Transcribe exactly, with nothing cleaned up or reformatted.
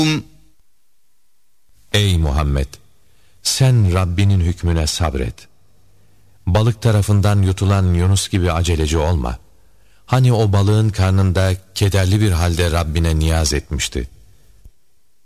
Ey Muhammed! Sen Rabbinin hükmüne sabret. Balık tarafından yutulan Yunus gibi aceleci olma. Hani o balığın karnında kederli bir halde Rabbine niyaz etmişti.